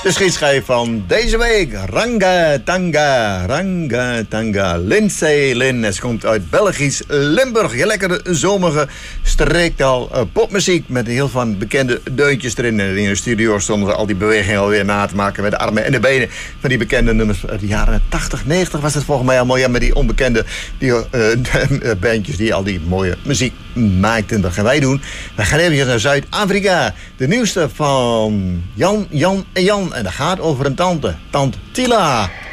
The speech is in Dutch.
De schietschijf van deze week. Ranga Tanga. Lindsay Lynn. Ze komt uit Belgisch Limburg. Je lekkere zomerige streektaal popmuziek. Met heel van bekende deuntjes erin. En in de studio stonden ze al die bewegingen alweer na te maken. Met de armen en de benen. Van die bekende nummers uit de jaren 80, 90 was het volgens mij allemaal. Ja, met die onbekende bandjes die al die mooie muziek maakten. Dat gaan wij doen. We gaan even naar Zuid-Afrika. De nieuwste van Jan en Jan. En dat gaat over een tante. Tante Tila.